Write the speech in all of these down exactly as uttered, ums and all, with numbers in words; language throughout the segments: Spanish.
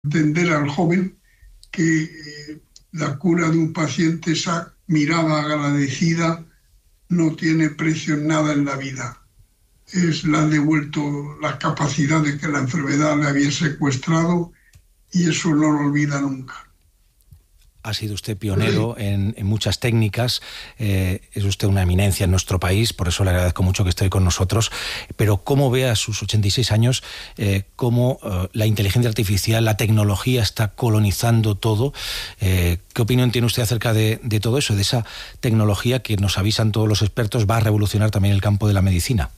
entender al joven que eh, la cura de un paciente, esa mirada agradecida, no tiene precio en nada en la vida. Es, le han devuelto la capacidad de que la enfermedad le había secuestrado y eso no lo olvida nunca. Ha sido usted pionero en, en muchas técnicas, eh, es usted una eminencia en nuestro país, por eso le agradezco mucho que esté con nosotros, pero ¿cómo ve a sus ochenta y seis años eh, cómo eh, la inteligencia artificial, la tecnología está colonizando todo? Eh, ¿Qué opinión tiene usted acerca de, de todo eso, de esa tecnología que nos avisan todos los expertos va a revolucionar también el campo de la medicina?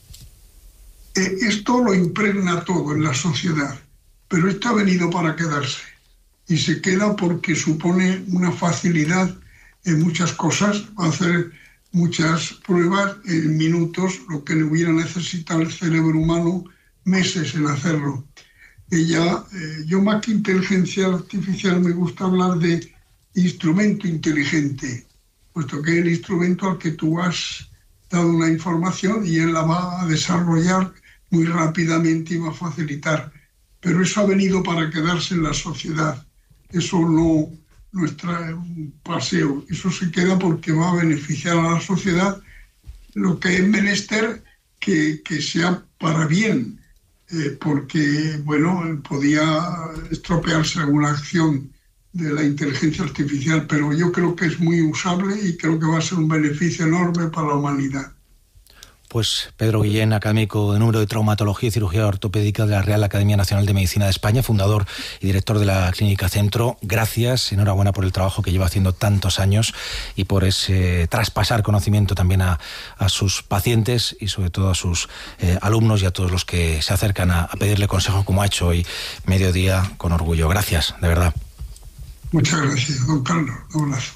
Eh, esto lo impregna todo en la sociedad, pero esto ha venido para quedarse. Y se queda porque supone una facilidad en muchas cosas, va a hacer muchas pruebas en minutos, lo que le hubiera necesitado el cerebro humano meses en hacerlo. Ella, eh, yo más que inteligencia artificial me gusta hablar de instrumento inteligente, puesto que es el instrumento al que tú has dado una información y él la va a desarrollar muy rápidamente y va a facilitar. Pero eso ha venido para quedarse en la sociedad. Eso no, no es traer un paseo, eso se queda porque va a beneficiar a la sociedad, lo que es menester que, que sea para bien, eh, porque, bueno, podía estropearse alguna acción de la inteligencia artificial, pero yo creo que es muy usable y creo que va a ser un beneficio enorme para la humanidad. Pues Pedro Guillén, académico de número de traumatología y cirugía ortopédica de la Real Academia Nacional de Medicina de España, fundador y director de la Clínica Centro. Gracias, enhorabuena por el trabajo que lleva haciendo tantos años y por ese traspasar conocimiento también a, a sus pacientes y sobre todo a sus eh, alumnos y a todos los que se acercan a, a pedirle consejo, como ha hecho hoy Mediodía, con orgullo. Gracias, de verdad. Muchas gracias, don Carlos. Un abrazo.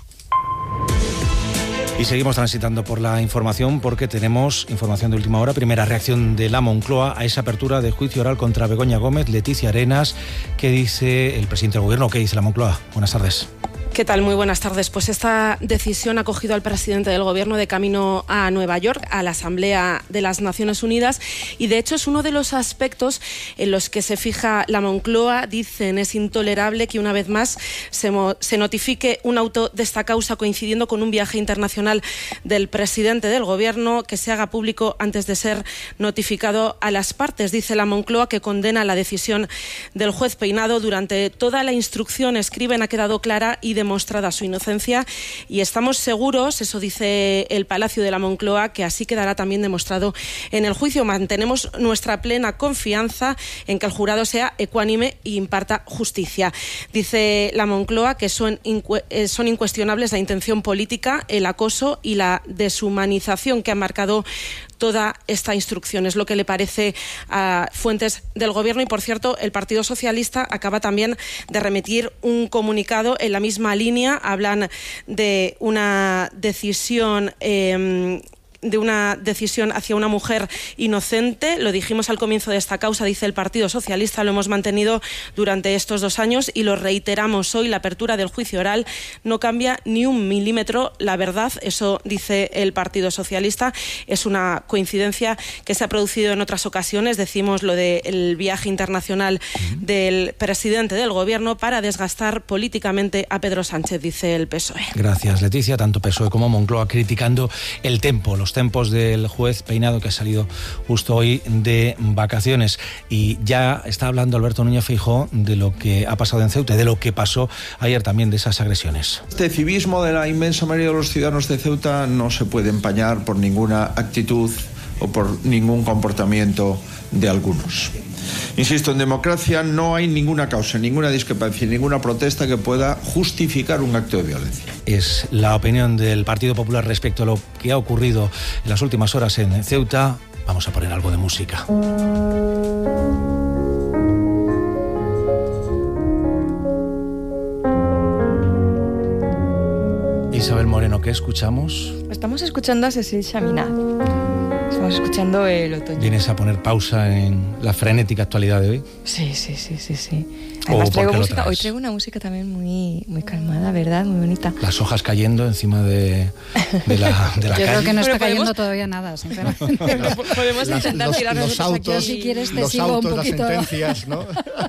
Y seguimos transitando por la información porque tenemos información de última hora. Primera reacción de la Moncloa a esa apertura de juicio oral contra Begoña Gómez, Leticia Arenas. ¿Qué dice el presidente del Gobierno? ¿Qué dice la Moncloa? Buenas tardes. ¿Qué tal? Muy buenas tardes. Pues esta decisión ha cogido al presidente del Gobierno de camino a Nueva York, a la Asamblea de las Naciones Unidas, y de hecho es uno de los aspectos en los que se fija la Moncloa. Dicen, es intolerable que una vez más se, mo- se notifique un auto de esta causa coincidiendo con un viaje internacional del presidente del Gobierno, que se haga público antes de ser notificado a las partes. Dice la Moncloa que condena la decisión del juez Peinado. Durante toda la instrucción, escriben, ha quedado clara y de demostrada su inocencia y estamos seguros, eso dice el Palacio de la Moncloa, que así quedará también demostrado en el juicio. Mantenemos nuestra plena confianza en que el jurado sea ecuánime e imparta justicia. Dice la Moncloa que son, incu- son incuestionables la intención política, el acoso y la deshumanización que han marcado toda esta instrucción. Es lo que le parece a fuentes del Gobierno y, por cierto, el Partido Socialista acaba también de remitir un comunicado en la misma línea. Hablan de una decisión eh, de una decisión hacia una mujer inocente. Lo dijimos al comienzo de esta causa, dice el Partido Socialista, lo hemos mantenido durante estos dos años y lo reiteramos hoy. La apertura del juicio oral no cambia ni un milímetro la verdad, eso dice el Partido Socialista. Es una coincidencia que se ha producido en otras ocasiones. Decimos lo del viaje internacional del presidente del Gobierno para desgastar políticamente a Pedro Sánchez, dice el P S O E. Gracias, Leticia. Tanto P S O E como Moncloa criticando el tempo, los tempos del juez Peinado, que ha salido justo hoy de vacaciones. Y ya está hablando Alberto Núñez Feijóo de lo que ha pasado en Ceuta, de lo que pasó ayer también, de esas agresiones. Este civismo de la inmensa mayoría de los ciudadanos de Ceuta no se puede empañar por ninguna actitud o por ningún comportamiento de algunos. Insisto, en democracia no hay ninguna causa, ninguna discrepancia, ninguna protesta que pueda justificar un acto de violencia. Es la opinión del Partido Popular respecto a lo que ha ocurrido en las últimas horas en Ceuta. Vamos a poner algo de música. Isabel Moreno, ¿qué escuchamos? Estamos escuchando a Cécile Chaminade. Es Estamos escuchando el otoño. ¿Vienes a poner pausa en la frenética actualidad de hoy? Sí, sí, sí, sí, sí. Además traigo música, hoy traigo una música también muy, muy calmada, ¿verdad? Muy bonita. Las hojas cayendo encima de, de la, de la Yo calle. creo que no está Bueno, cayendo podemos... todavía nada, sinceramente. Podemos Las, intentar los, tirar los autos, aquí. Si quieres te los sigo autos, un las poquito. sentencias, ¿no?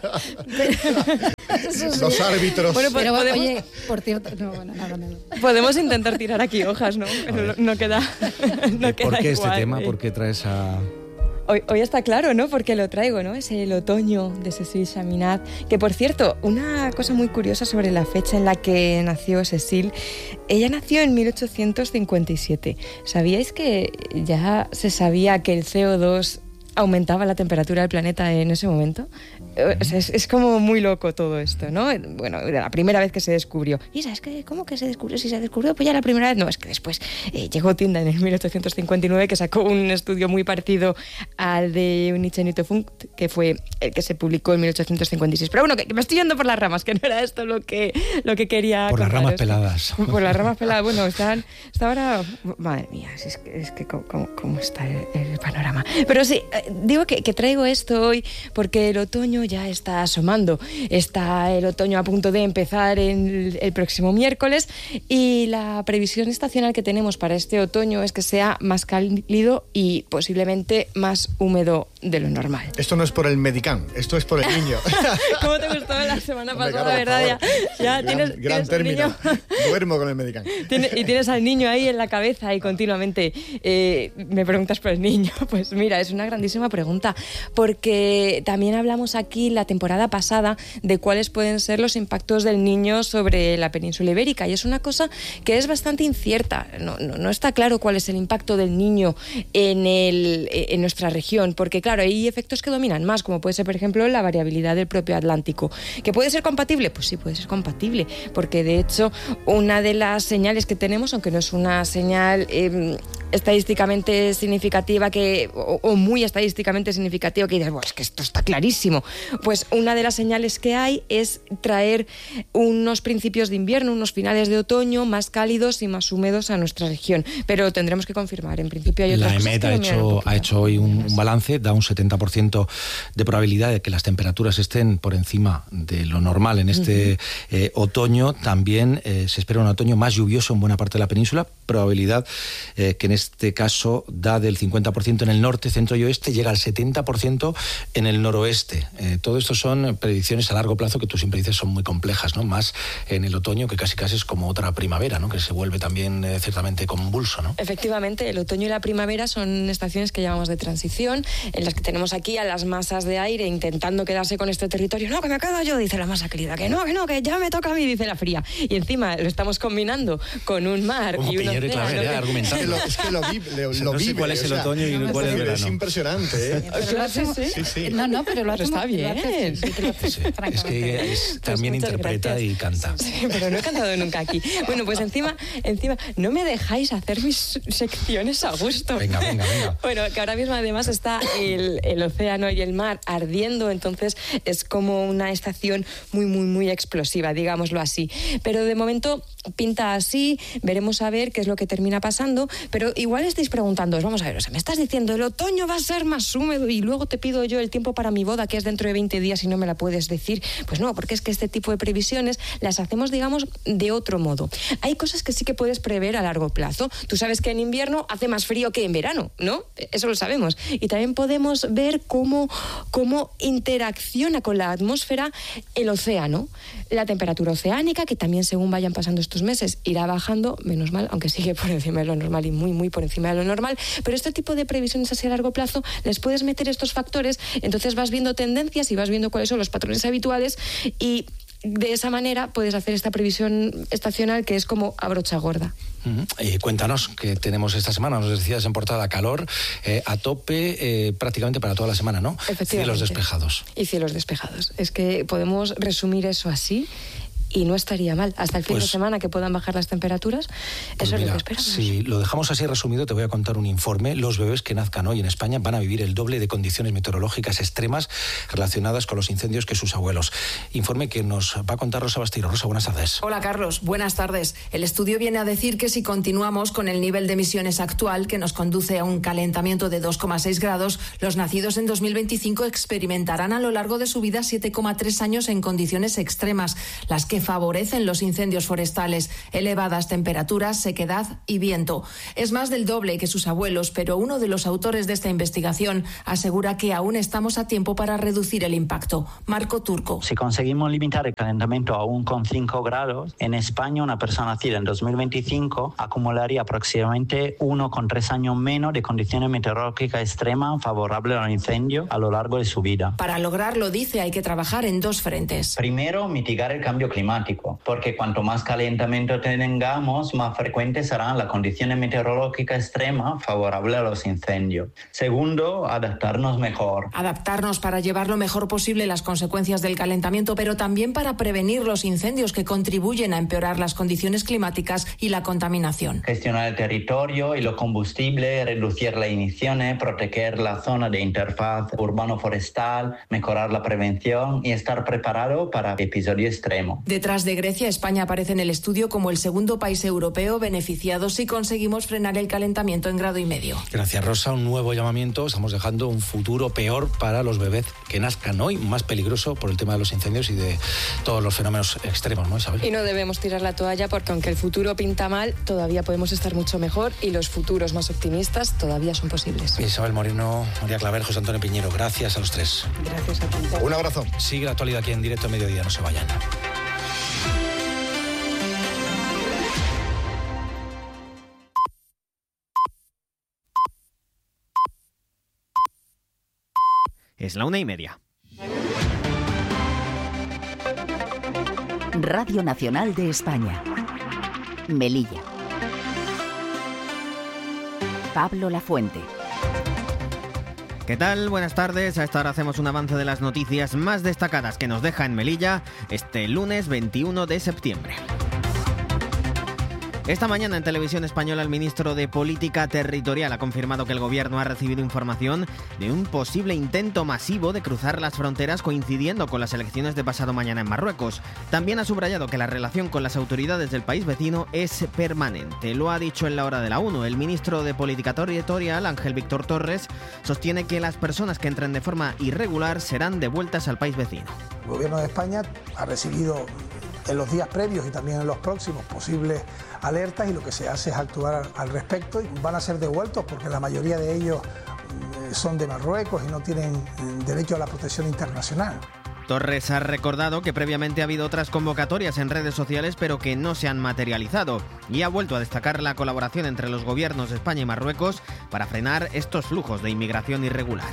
Los árbitros. Bueno, pues, Pero podemos... oye, por cierto, no, bueno, nada, nada. Podemos intentar tirar aquí hojas, ¿no? Pero no queda, no queda ¿Por qué igual. este tema? ¿Por qué traes a...? Hoy, hoy está claro, ¿no? Porque lo traigo, ¿no? Es el otoño de Cécile Chaminade. Que, por cierto, una cosa muy curiosa sobre la fecha en la que nació Cécile. Ella nació en mil ochocientos cincuenta y siete. ¿Sabíais que ya se sabía que el C O dos aumentaba la temperatura del planeta en ese momento? O sea, es, es como muy loco todo esto, ¿no? Bueno, de la primera vez que se descubrió. ¿Y sabes qué? ¿Cómo que se descubrió? Si se descubrió, pues ya la primera vez. No, es que después eh, llegó Tyndall en mil ochocientos cincuenta y nueve, que sacó un estudio muy parecido al de Unice Newton, que fue el que se publicó en mil ochocientos cincuenta y seis. Pero bueno, que, que me estoy yendo por las ramas, que no era esto lo que, lo que quería Por las contaros. ramas peladas. Por las ramas peladas. Bueno, están, está ahora... Madre mía, es que, es que cómo, cómo está el, el panorama. Pero sí, digo que, que traigo esto hoy porque el otoño ya está asomando. Está el otoño a punto de empezar el, el próximo miércoles y la previsión estacional que tenemos para este otoño es que sea más cálido y posiblemente más húmedo de lo normal. Esto no es por el Medicam, esto es por el niño. ¿Cómo te gustó la semana Hombre, pasada, claro, verdad? Ya, ya gran, tienes, gran tienes término. un niño... Duermo con el Medicam. Tiene, y tienes al niño ahí en la cabeza y continuamente eh, me preguntas por el niño. Pues mira, es una grandísima pregunta, porque también hablamos aquí la temporada pasada de cuáles pueden ser los impactos del niño sobre la península ibérica, y es una cosa que es bastante incierta. No, no, no está claro cuál es el impacto del niño en, el, en nuestra región, porque claro, hay efectos que dominan más, como puede ser, por ejemplo, la variabilidad del propio Atlántico. ¿Que puede ser compatible? Pues sí, puede ser compatible, porque de hecho una de las señales que tenemos, aunque no es una señal eh, estadísticamente significativa que, o, o muy estadísticamente significativa, que dices, bueno, es que esto está clarísimo, pues una de las señales que hay es traer unos principios de invierno, unos finales de otoño más cálidos y más húmedos a nuestra región, pero tendremos que confirmar. En principio hay otras La cosas EMET que ha dominan un hecho, poquito. ha hecho hoy un, un balance, da un setenta por ciento de probabilidad de que las temperaturas estén por encima de lo normal en este uh-huh. eh, otoño. También eh, se espera un otoño más lluvioso en buena parte de la península, probabilidad eh, que en este caso da del cincuenta por ciento en el norte, centro y oeste, llega al setenta por ciento en el noroeste. Eh, todo esto son predicciones a largo plazo que tú siempre dices son muy complejas, ¿no? Más en el otoño, que casi casi es como otra primavera, ¿no? Que se vuelve también eh, ciertamente convulso, ¿no? Efectivamente, el otoño y la primavera son estaciones que llamamos de transición, en las que tenemos aquí a las masas de aire intentando quedarse con este territorio. No, que me quedo yo, dice la masa querida, que no, que no, que ya me toca a mí, dice la fría. Y encima lo estamos combinando con un mar Como y un Piñero y océano. Claver, que... argumentando. Es que lo, es que lo, vive, lo, O sea, lo no sé vive. cuál es el o sea, otoño y no, cuál es el es verano. impresionante, ¿eh? Pero lo haces, ¿sí? Sí, sí. No, no, pero lo hace, está lo bien. hace, sí, sí, lo hace Sí, es francamente. que es, también Pues muchas interpreta gracias. y canta. Sí, pero no he cantado nunca aquí. Bueno, pues encima, encima, no me dejáis hacer mis secciones a gusto. Venga, venga, venga. Bueno, que ahora mismo además está el, el océano y el mar ardiendo, entonces es como una estación muy, muy, muy explosiva, digámoslo así. Pero de momento pinta así, veremos a ver qué es lo que termina pasando, pero igual estáis preguntándoos, vamos a ver, o sea, me estás diciendo el otoño va a ser más húmedo y luego te pido yo el tiempo para mi boda, que es dentro de veinte días y no me la puedes decir. Pues no, porque es que este tipo de previsiones las hacemos, digamos, de otro modo. Hay cosas que sí que puedes prever a largo plazo. Tú sabes que en invierno hace más frío que en verano, ¿no? Eso lo sabemos. Y también podemos ver cómo, cómo interacciona con la atmósfera el océano. La temperatura oceánica, que también según vayan pasando estos meses irá bajando, menos mal, aunque sigue por encima de lo normal y muy, muy por encima de lo normal. Pero este tipo de previsiones así a largo plazo les puedes meter estos factores, entonces vas viendo tendencias y vas viendo cuáles son los patrones habituales y de esa manera puedes hacer esta previsión estacional que es como a brocha gorda. Uh-huh. Y cuéntanos qué tenemos esta semana. Nos decías en portada calor eh, a tope eh, prácticamente para toda la semana, ¿no? Efectivamente. Cielos despejados. Y cielos despejados. Es que podemos resumir eso así. y no estaría mal. Hasta el fin Pues, de semana que puedan bajar las temperaturas, pues eso mira, es lo que esperamos. Si lo dejamos así resumido, te voy a contar un informe. Los bebés que nazcan hoy en España van a vivir el doble de condiciones meteorológicas extremas relacionadas con los incendios que sus abuelos. Informe que nos va a contar Rosa Bastiro. Rosa, buenas tardes. Hola Carlos, buenas tardes. El estudio viene a decir que si continuamos con el nivel de emisiones actual, que nos conduce a un calentamiento de dos coma seis grados, los nacidos en dos mil veinticinco experimentarán a lo largo de su vida siete coma tres años en condiciones extremas, las que favorecen los incendios forestales, elevadas temperaturas, sequedad y viento. Es más del doble que sus abuelos, pero uno de los autores de esta investigación asegura que aún estamos a tiempo para reducir el impacto. Marco Turco. Si conseguimos limitar el calentamiento a uno coma cinco grados, en España una persona nacida en dos mil veinticinco acumularía aproximadamente uno coma tres años menos de condiciones meteorológicas extremas favorables al incendio a lo largo de su vida. Para lograrlo, dice, hay que trabajar en dos frentes. Primero, mitigar el cambio climático, porque cuanto más calentamiento tengamos, más frecuentes serán las condiciones meteorológicas extremas favorables a los incendios. Segundo, adaptarnos mejor. Adaptarnos para llevar lo mejor posible las consecuencias del calentamiento, pero también para prevenir los incendios que contribuyen a empeorar las condiciones climáticas y la contaminación. Gestionar el territorio y los combustibles, reducir las emisiones, proteger la zona de interfaz urbano-forestal, mejorar la prevención y estar preparado para episodios extremos. Detrás de Grecia, España aparece en el estudio como el segundo país europeo beneficiado si conseguimos frenar el calentamiento en grado y medio. Gracias, Rosa. Un nuevo llamamiento. Estamos dejando un futuro peor para los bebés que nazcan hoy, más peligroso por el tema de los incendios y de todos los fenómenos extremos, ¿no, Isabel? Y no debemos tirar la toalla porque aunque el futuro pinta mal, todavía podemos estar mucho mejor y los futuros más optimistas todavía son posibles. Isabel Moreno, María Claver, José Antonio Piñero, gracias a los tres. Gracias a ti. Un abrazo. Sigue la actualidad aquí en directo a mediodía, no se vayan. Es la una y media. Radio Nacional de España. Melilla. Pablo Lafuente. ¿Qué tal? Buenas tardes. A esta hora hacemos un avance de las noticias más destacadas que nos deja en Melilla este lunes veintiuno de septiembre. Esta mañana en Televisión Española el ministro de Política Territorial ha confirmado que el gobierno ha recibido información de un posible intento masivo de cruzar las fronteras coincidiendo con las elecciones de pasado mañana en Marruecos. También ha subrayado que la relación con las autoridades del país vecino es permanente. Lo ha dicho en la hora de la ONU. El ministro de Política Territorial, Ángel Víctor Torres, sostiene que las personas que entren de forma irregular serán devueltas al país vecino. El gobierno de España ha recibido en los días previos y también en los próximos posibles alertas y lo que se hace es actuar al respecto y van a ser devueltos porque la mayoría de ellos son de Marruecos y no tienen derecho a la protección internacional. Torres ha recordado que previamente ha habido otras convocatorias en redes sociales pero que no se han materializado y ha vuelto a destacar la colaboración entre los gobiernos de España y Marruecos para frenar estos flujos de inmigración irregular.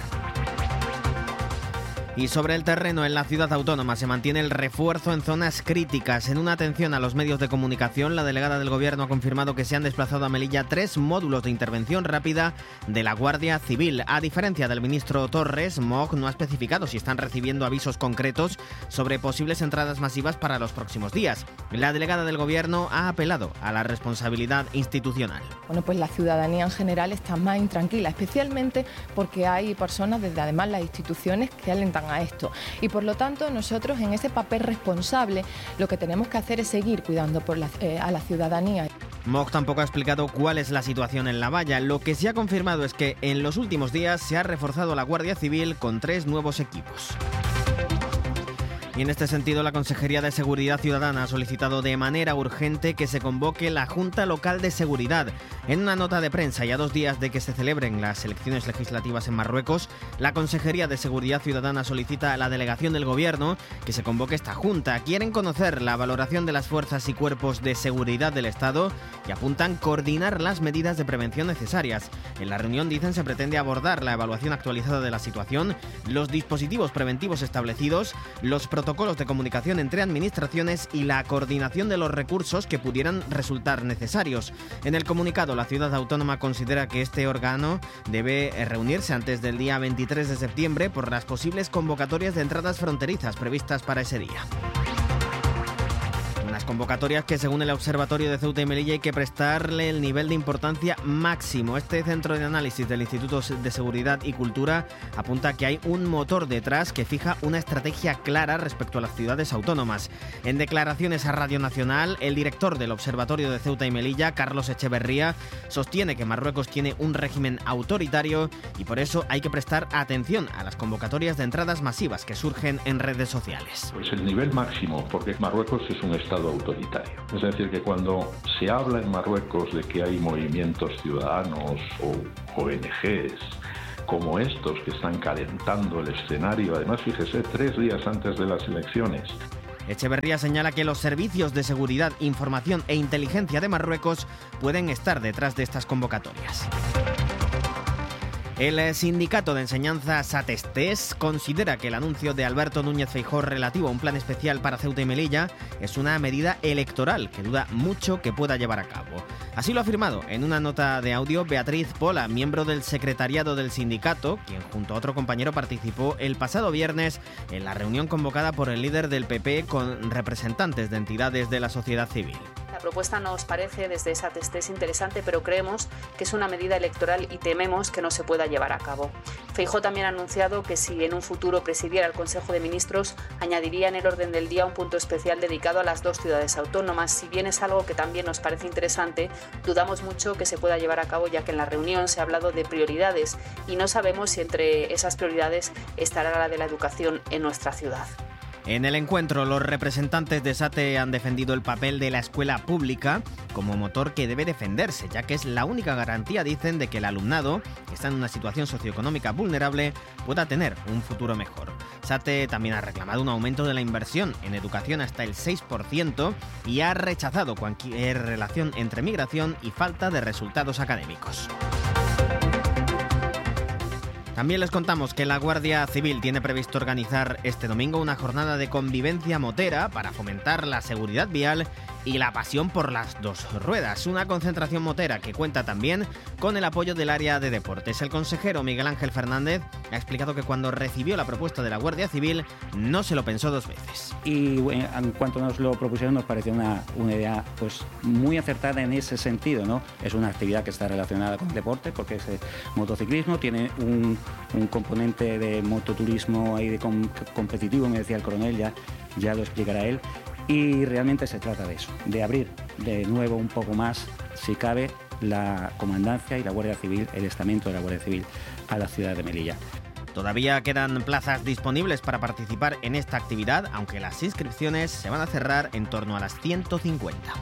Y sobre el terreno, en la ciudad autónoma se mantiene el refuerzo en zonas críticas. En una atención a los medios de comunicación, la delegada del Gobierno ha confirmado que se han desplazado a Melilla tres módulos de intervención rápida de la Guardia Civil. A diferencia del ministro Torres, M O G no ha especificado si están recibiendo avisos concretos sobre posibles entradas masivas para los próximos días. La delegada del Gobierno ha apelado a la responsabilidad institucional. Bueno, pues la ciudadanía en general está más intranquila, especialmente porque hay personas desde además las instituciones que alentan a esto y por lo tanto nosotros en ese papel responsable lo que tenemos que hacer es seguir cuidando por la, eh, a la ciudadanía. M O G tampoco ha explicado cuál es la situación en la valla. Lo que sí ha confirmado es que en los últimos días se ha reforzado la Guardia Civil con tres nuevos equipos. Y en este sentido, la Consejería de Seguridad Ciudadana ha solicitado de manera urgente que se convoque la Junta Local de Seguridad. En una nota de prensa y a dos días de que se celebren las elecciones legislativas en Marruecos, la Consejería de Seguridad Ciudadana solicita a la delegación del Gobierno que se convoque esta Junta. Quieren conocer la valoración de las fuerzas y cuerpos de seguridad del Estado y apuntan coordinar las medidas de prevención necesarias. En la reunión, dicen, se pretende abordar la evaluación actualizada de la situación, los dispositivos preventivos establecidos, los protocolos de comunicación entre administraciones y la coordinación de los recursos que pudieran resultar necesarios. En el comunicado, la ciudad autónoma considera que este órgano debe reunirse antes del día veintitrés de septiembre por las posibles convocatorias de entradas fronterizas previstas para ese día. Unas convocatorias que, según el Observatorio de Ceuta y Melilla, hay que prestarle el nivel de importancia máximo. Este centro de análisis del Instituto de Seguridad y Cultura apunta que hay un motor detrás que fija una estrategia clara respecto a las ciudades autónomas. En declaraciones a Radio Nacional, el director del Observatorio de Ceuta y Melilla, Carlos Echeverría, sostiene que Marruecos tiene un régimen autoritario y por eso hay que prestar atención a las convocatorias de entradas masivas que surgen en redes sociales. Pues el nivel máximo, porque Marruecos es un Estado autoritario. Es decir, que cuando se habla en Marruecos de que hay movimientos ciudadanos o O N Ges como estos que están calentando el escenario, además fíjese, tres días antes de las elecciones. Echeverría señala que los servicios de seguridad, información e inteligencia de Marruecos pueden estar detrás de estas convocatorias. El sindicato de enseñanza SATESTES considera que el anuncio de Alberto Núñez Feijóo relativo a un plan especial para Ceuta y Melilla es una medida electoral que duda mucho que pueda llevar a cabo. Así lo ha afirmado en una nota de audio Beatriz Pola, miembro del secretariado del sindicato, quien junto a otro compañero participó el pasado viernes en la reunión convocada por el líder del P P con representantes de entidades de la sociedad civil. La propuesta nos parece desde SATESTES interesante, pero creemos que es una medida electoral y tememos que no se pueda llevar a cabo. Feijóo también ha anunciado que si en un futuro presidiera el Consejo de Ministros, añadiría en el orden del día un punto especial dedicado a las dos ciudades autónomas. Si bien es algo que también nos parece interesante, dudamos mucho que se pueda llevar a cabo, ya que en la reunión se ha hablado de prioridades y no sabemos si entre esas prioridades estará la de la educación en nuestra ciudad. En el encuentro, los representantes de SATE han defendido el papel de la escuela pública como motor que debe defenderse, ya que es la única garantía, dicen, de que el alumnado, que está en una situación socioeconómica vulnerable, pueda tener un futuro mejor. SATE también ha reclamado un aumento de la inversión en educación hasta el seis por ciento y ha rechazado cualquier relación entre migración y falta de resultados académicos. También les contamos que la Guardia Civil tiene previsto organizar este domingo una jornada de convivencia motera para fomentar la seguridad vial y la pasión por las dos ruedas. Una concentración motera que cuenta también con el apoyo del área de deportes. El consejero Miguel Ángel Fernández ha explicado que cuando recibió la propuesta de la Guardia Civil no se lo pensó dos veces. Y bueno, en cuanto nos lo propusieron nos pareció una, una idea pues muy acertada en ese sentido, ¿no? Es una actividad que está relacionada con el deporte porque es motociclismo, tiene un, un componente de mototurismo ahí de com, competitivo, me decía el coronel, ya, ya lo explicará él. Y realmente se trata de eso, de abrir de nuevo un poco más, si cabe, la comandancia y la Guardia Civil, el estamento de la Guardia Civil a la ciudad de Melilla. Todavía quedan plazas disponibles para participar en esta actividad, aunque las inscripciones se van a cerrar en torno a las ciento cincuenta.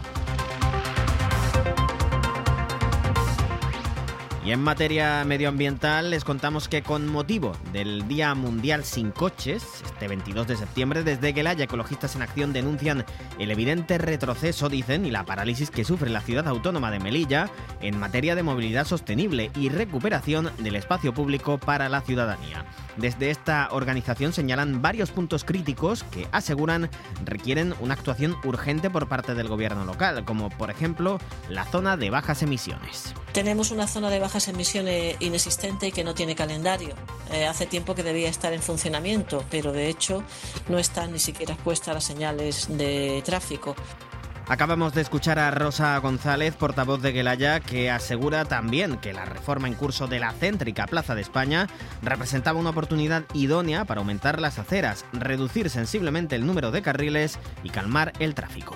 Y en materia medioambiental les contamos que con motivo del Día Mundial Sin Coches, este veintidós de septiembre, desde Gelaya Ecologistas en Acción denuncian el evidente retroceso, dicen, y la parálisis que sufre la ciudad autónoma de Melilla en materia de movilidad sostenible y recuperación del espacio público para la ciudadanía. Desde esta organización señalan varios puntos críticos que aseguran requieren una actuación urgente por parte del gobierno local, como por ejemplo la zona de bajas emisiones. Tenemos una zona de bajas emisiones inexistente y que no tiene calendario. Eh, hace tiempo que debía estar en funcionamiento, pero de hecho no están ni siquiera puestas las señales de tráfico. Acabamos de escuchar a Rosa González, portavoz de Gelaya, que asegura también que la reforma en curso de la céntrica Plaza de España representaba una oportunidad idónea para aumentar las aceras, reducir sensiblemente el número de carriles y calmar el tráfico.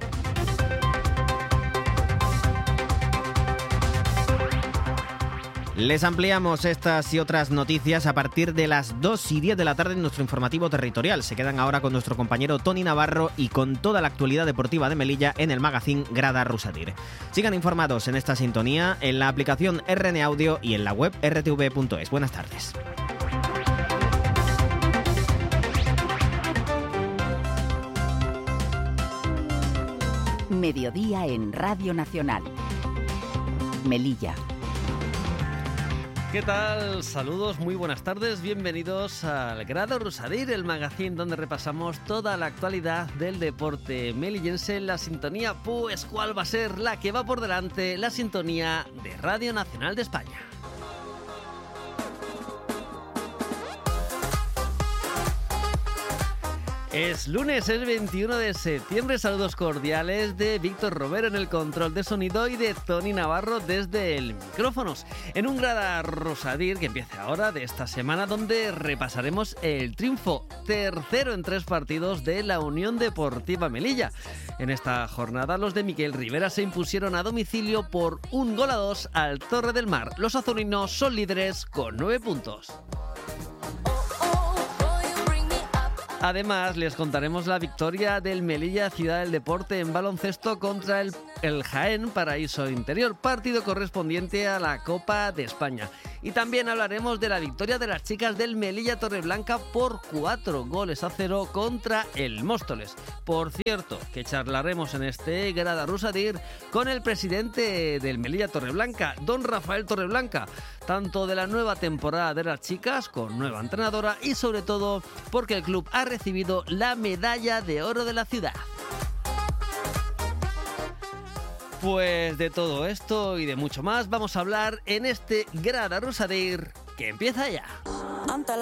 Les ampliamos estas y otras noticias a partir de las dos y diez de la tarde en nuestro informativo territorial. Se quedan ahora con nuestro compañero Tony Navarro y con toda la actualidad deportiva de Melilla en el magazín Grada Rusadir. Sigan informados en esta sintonía, en la aplicación R N Audio y en la web r t v punto es. Buenas tardes. Mediodía en Radio Nacional. Melilla. ¿Qué tal? Saludos, muy buenas tardes, bienvenidos al Grada Rusadir, el magazín donde repasamos toda la actualidad del deporte melillense en la sintonía. Pues, ¿cuál va a ser la que va por delante? La sintonía de Radio Nacional de España. Es lunes, es veintiuno de septiembre. Saludos cordiales de Víctor Romero en el control de sonido y de Tony Navarro desde el micrófonos. En un Grada Rosadir que empieza ahora de esta semana, donde repasaremos el triunfo tercero en tres partidos de la Unión Deportiva Melilla. En esta jornada los de Miquel Rivera se impusieron a domicilio por un gol a dos al Torre del Mar. Los azulrinos son líderes con nueve puntos. Además, les contaremos la victoria del Melilla Ciudad del Deporte en baloncesto contra el, el Jaén Paraíso Interior, partido correspondiente a la Copa de España. Y también hablaremos de la victoria de las chicas del Melilla Torreblanca por cuatro goles a cero contra el Móstoles. Por cierto, que charlaremos en este Grada Rosadir con el presidente del Melilla Torreblanca, don Rafael Torreblanca, tanto de la nueva temporada de las chicas con nueva entrenadora y sobre todo porque el club ha recibido la medalla de oro de la ciudad. Pues de todo esto y de mucho más vamos a hablar en este Grada Rosadir que empieza ya. Ante la